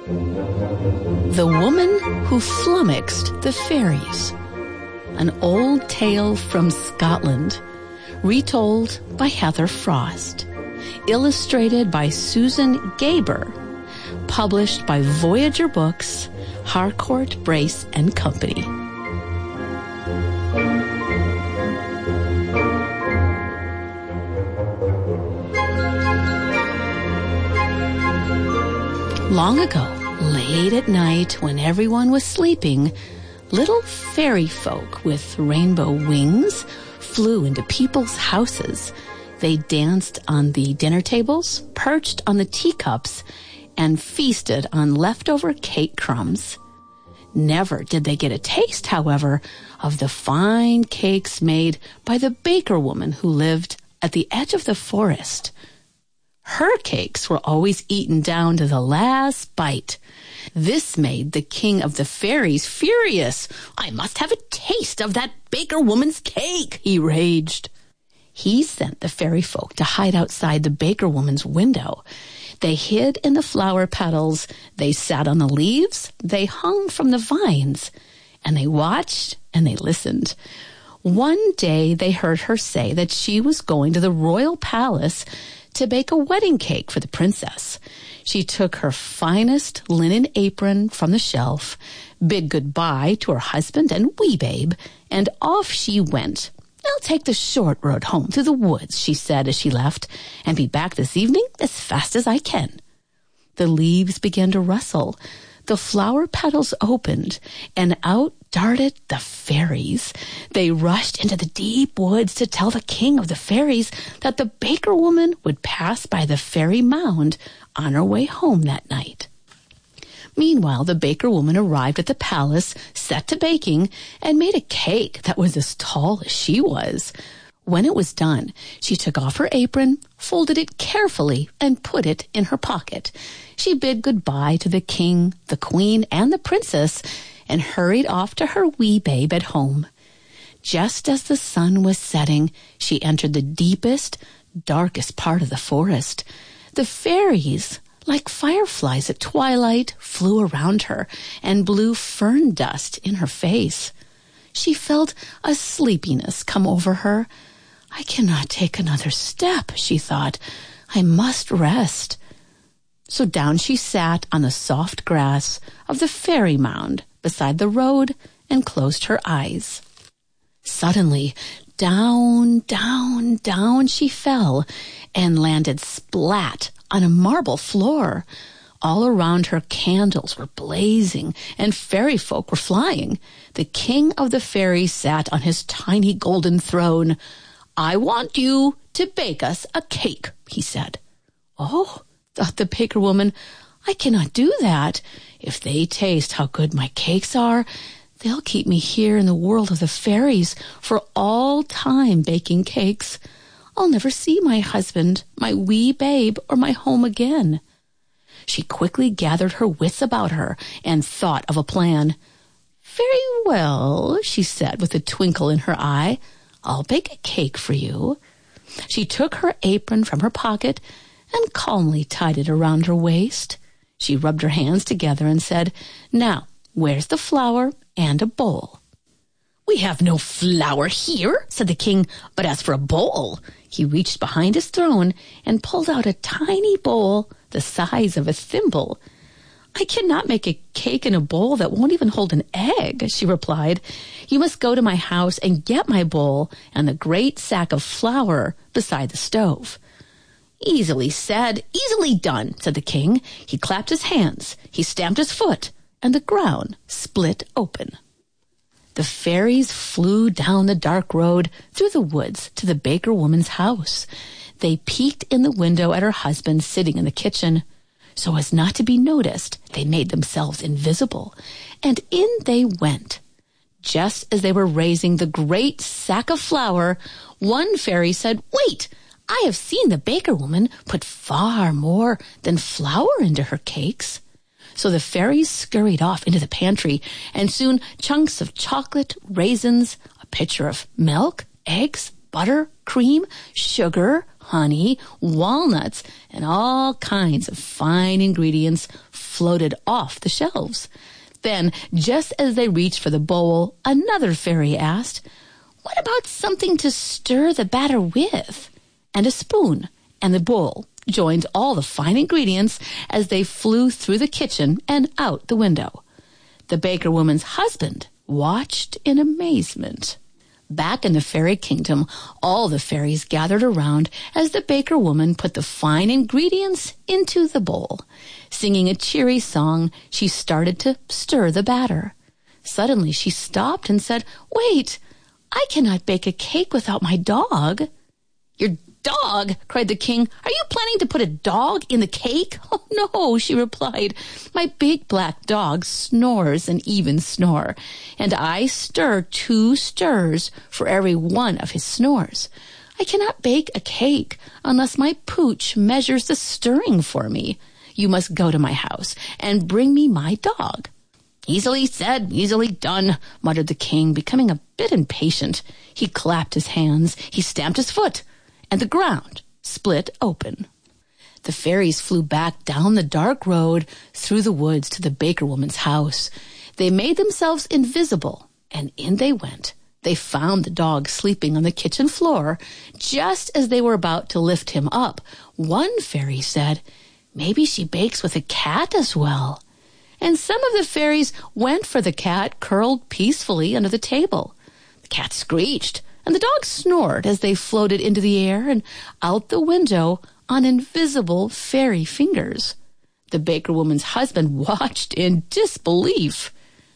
The Woman Who Flummoxed the Fairies. An old tale from Scotland, retold by Heather Frost, illustrated by Susan Gaber, published by Voyager Books, Harcourt, Brace and Company. Long ago, late at night when everyone was sleeping, little fairy folk with rainbow wings flew into people's houses. They danced on the dinner tables, perched on the teacups, and feasted on leftover cake crumbs. Never did they get a taste, however, of the fine cakes made by the baker woman who lived at the edge of the forest. Her cakes were always eaten down to the last bite. This made the king of the fairies furious. "I must have a taste of that baker woman's cake," he raged. He sent the fairy folk to hide outside the baker woman's window. They hid in the flower petals, they sat on the leaves, they hung from the vines, and they watched and they listened. One day they heard her say that she was going to the royal palace to bake a wedding cake for the princess. She took her finest linen apron from the shelf, bid goodbye to her husband and wee babe, and off she went. "I'll take the short road home through the woods," she said as she left, "and be back this evening as fast as I can." The leaves began to rustle. The flower petals opened, and out darted the fairies. They rushed into the deep woods to tell the king of the fairies that the baker woman would pass by the fairy mound on her way home that night. Meanwhile, the baker woman arrived at the palace, set to baking, and made a cake that was as tall as she was. When it was done, she took off her apron, folded it carefully, and put it in her pocket. She bid goodbye to the king, the queen, and the princess, and hurried off to her wee babe at home. Just as the sun was setting, she entered the deepest, darkest part of the forest. The fairies, like fireflies at twilight, flew around her and blew fern dust in her face. She felt a sleepiness come over her. "I cannot take another step," she thought. "I must rest." So down she sat on the soft grass of the fairy mound beside the road and closed her eyes. Suddenly, down, down, down she fell and landed splat on a marble floor. All around her candles were blazing and fairy folk were flying. The king of the fairies sat on his tiny golden throne. "I want you to bake us a cake," he said. "Oh," thought the baker woman, "I cannot do that. If they taste how good my cakes are, they'll keep me here in the world of the fairies for all time baking cakes. I'll never see my husband, my wee babe, or my home again." She quickly gathered her wits about her and thought of a plan. "Very well," she said with a twinkle in her eye. "I'll bake a cake for you." She took her apron from her pocket and calmly tied it around her waist. She rubbed her hands together and said, "Now, where's the flour and a bowl?" "We have no flour here," said the king, "but as for a bowl..." He reached behind his throne and pulled out a tiny bowl the size of a thimble. "I cannot make a cake in a bowl that won't even hold an egg," she replied. "You must go to my house and get my bowl and the great sack of flour beside the stove." "Easily said, easily done," said the king. He clapped his hands, he stamped his foot, and the ground split open. The fairies flew down the dark road through the woods to the baker woman's house. They peeked in the window at her husband sitting in the kitchen. So as not to be noticed, they made themselves invisible, and in they went. Just as they were raising the great sack of flour, one fairy said, "Wait! I have seen the baker woman put far more than flour into her cakes." So the fairies scurried off into the pantry, and soon chunks of chocolate, raisins, a pitcher of milk, eggs, butter, cream, sugar, honey, walnuts, and all kinds of fine ingredients floated off the shelves. Then, just as they reached for the bowl, another fairy asked, "What about something to stir the batter with?" And a spoon and the bowl joined all the fine ingredients as they flew through the kitchen and out the window. The baker woman's husband watched in amazement. Back in the fairy kingdom, all the fairies gathered around as the baker woman put the fine ingredients into the bowl. Singing a cheery song, she started to stir the batter. Suddenly she stopped and said, "Wait, I cannot bake a cake without my dog." "Your dog?" cried the king. "Are you planning to put a dog in the cake?" "Oh, no," she replied. "My big black dog snores an even snore, and I stir 2 stirs for every one of his snores. I cannot bake a cake unless my pooch measures the stirring for me. You must go to my house and bring me my dog." "Easily said, easily done," muttered the king, becoming a bit impatient. He clapped his hands, he stamped his foot, and the ground split open. The fairies flew back down the dark road through the woods to the baker woman's house. They made themselves invisible, and in they went. They found the dog sleeping on the kitchen floor. Just as they were about to lift him up, one fairy said, "Maybe she bakes with a cat as well." And some of the fairies went for the cat curled peacefully under the table. The cat screeched, and the dog snored as they floated into the air and out the window on invisible fairy fingers. The baker woman's husband watched in disbelief.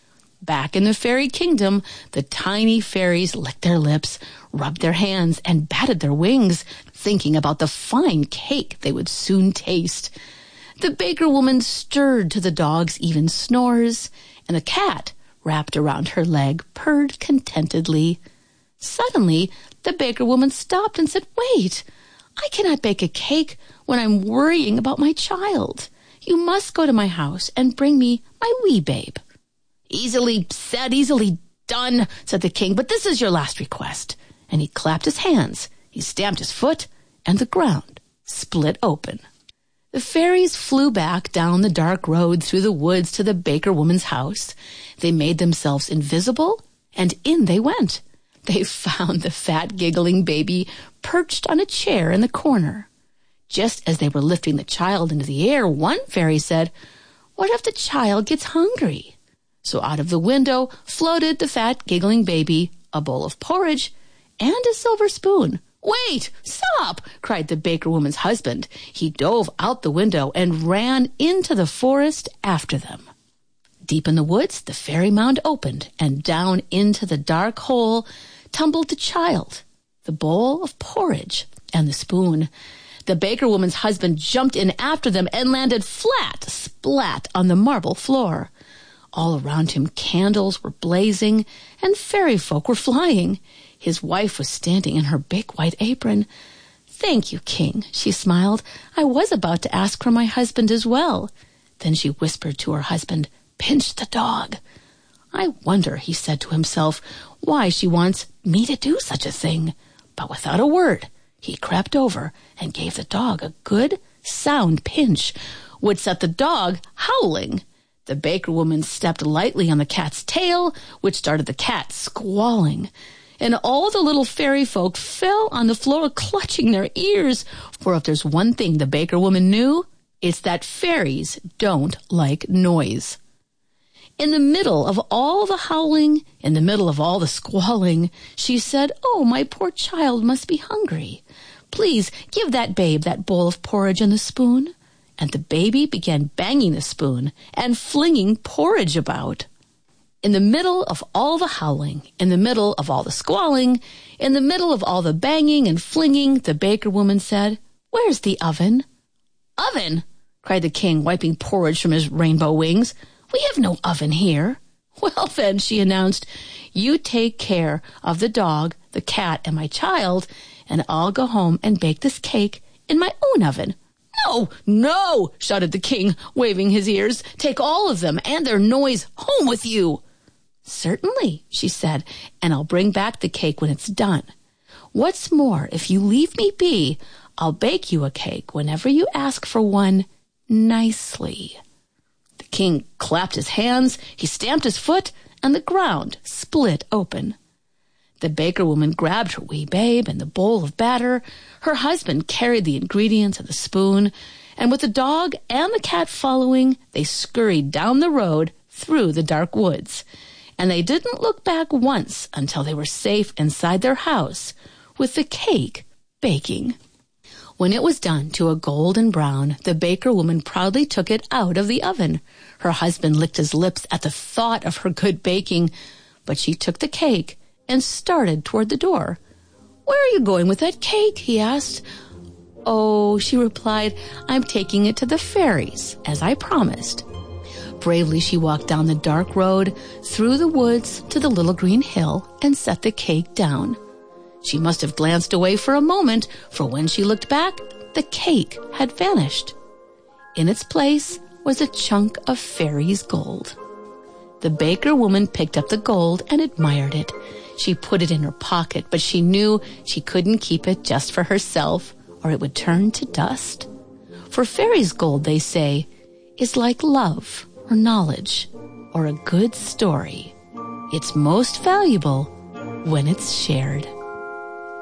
Back in the fairy kingdom, the tiny fairies licked their lips, rubbed their hands, and batted their wings, thinking about the fine cake they would soon taste. The baker woman stirred to the dog's even snores, and the cat, wrapped around her leg, purred contentedly. Suddenly, the baker woman stopped and said, "Wait, I cannot bake a cake when I'm worrying about my child. You must go to my house and bring me my wee babe." "Easily said, easily done," said the king, "but this is your last request." And he clapped his hands, he stamped his foot, and the ground split open. The fairies flew back down the dark road through the woods to the baker woman's house. They made themselves invisible, and in they went. They found the fat, giggling baby perched on a chair in the corner. Just as they were lifting the child into the air, one fairy said, "What if the child gets hungry?" So out of the window floated the fat, giggling baby, a bowl of porridge, and a silver spoon. "Wait! Stop!" cried the baker woman's husband. He dove out the window and ran into the forest after them. Deep in the woods, the fairy mound opened, and down into the dark hole tumbled the child, the bowl of porridge, and the spoon. The baker woman's husband jumped in after them and landed flat, splat on the marble floor. All around him candles were blazing, and fairy folk were flying. His wife was standing in her big white apron. "Thank you, King," she smiled. "I was about to ask for my husband as well." Then she whispered to her husband, "Pinch the dog." "I wonder," he said to himself, "why she wants me to do such a thing." But without a word, he crept over and gave the dog a good, sound pinch, which set the dog howling. The baker woman stepped lightly on the cat's tail, which started the cat squalling. And all the little fairy folk fell on the floor clutching their ears. For if there's one thing the baker woman knew, it's that fairies don't like noise. In the middle of all the howling, in the middle of all the squalling, she said, "Oh, my poor child must be hungry. Please give that babe that bowl of porridge and the spoon." And the baby began banging the spoon and flinging porridge about. In the middle of all the howling, in the middle of all the squalling, in the middle of all the banging and flinging, the baker woman said, "Where's the oven?" "Oven?" cried the king, wiping porridge from his rainbow wings. "We have no oven here." "Well then," she announced, "you take care of the dog, the cat, and my child, and I'll go home and bake this cake in my own oven." "No, no," shouted the king, waving his ears. "Take all of them and their noise home with you." "Certainly," she said, "and I'll bring back the cake when it's done. What's more, if you leave me be, I'll bake you a cake whenever you ask for one nicely." king clapped his hands, he stamped his foot, and the ground split open. The baker woman grabbed her wee babe and the bowl of batter. Her husband carried the ingredients and the spoon, and with the dog and the cat following, they scurried down the road through the dark woods. And they didn't look back once until they were safe inside their house with the cake baking. When it was done to a golden brown, the baker woman proudly took it out of the oven. Her husband licked his lips at the thought of her good baking, but she took the cake and started toward the door. "Where are you going with that cake?" he asked. "Oh," she replied, "I'm taking it to the fairies, as I promised." Bravely she walked down the dark road, through the woods to the little green hill, and set the cake down. She must have glanced away for a moment, for when she looked back, the cake had vanished. In its place was a chunk of fairy's gold. The baker woman picked up the gold and admired it. She put it in her pocket, but she knew she couldn't keep it just for herself, or it would turn to dust. For fairy's gold, they say, is like love or knowledge or a good story. It's most valuable when it's shared.